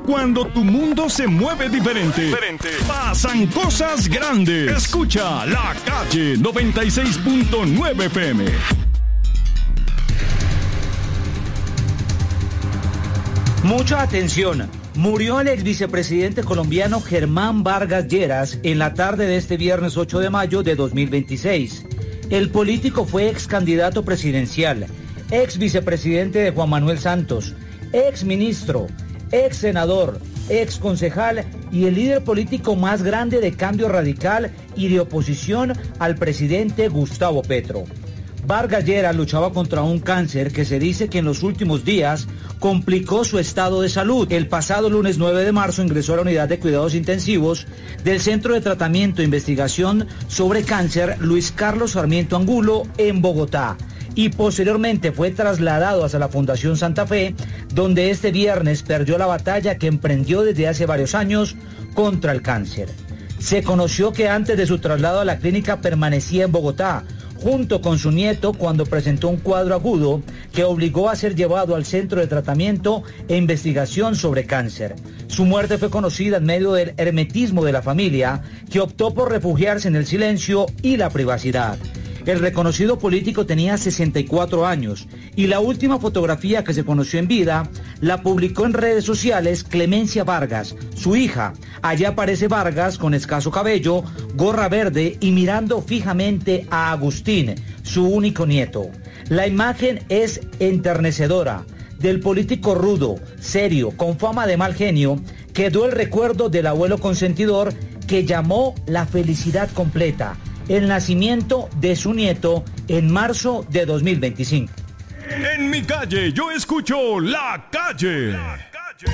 Cuando tu mundo se mueve diferente, pasan cosas grandes. Escucha La Calle 96.9 FM. Mucha atención. Murió el ex vicepresidente colombiano Germán Vargas Lleras en la tarde de este viernes 8 de mayo de 2026. El político fue ex candidato presidencial, ex vicepresidente de Juan Manuel Santos, ex ministro, ex senador, ex concejal y el líder político más grande de Cambio Radical y de oposición al presidente Gustavo Petro. Vargas Lleras luchaba contra un cáncer que se dice que en los últimos días complicó su estado de salud. El pasado lunes 9 de marzo ingresó a la unidad de cuidados intensivos del Centro de Tratamiento e Investigación sobre Cáncer Luis Carlos Sarmiento Angulo en Bogotá y posteriormente fue trasladado hacia la Fundación Santa Fe, donde este viernes perdió la batalla que emprendió desde hace varios años contra el cáncer. Se conoció que antes de su traslado a la clínica permanecía en Bogotá, junto con su nieto, cuando presentó un cuadro agudo que obligó a ser llevado al Centro de Tratamiento e Investigación sobre Cáncer. Su muerte fue conocida en medio del hermetismo de la familia, que optó por refugiarse en el silencio y la privacidad. El reconocido político tenía 64 años y la última fotografía que se conoció en vida la publicó en redes sociales Clemencia Vargas, su hija. Allí aparece Vargas con escaso cabello, gorra verde y mirando fijamente a Agustín, su único nieto. La imagen es enternecedora. Del político rudo, serio, con fama de mal genio, quedó el recuerdo del abuelo consentidor que llamó la felicidad completa, el nacimiento de su nieto en marzo de 2025. En mi calle yo escucho La Calle.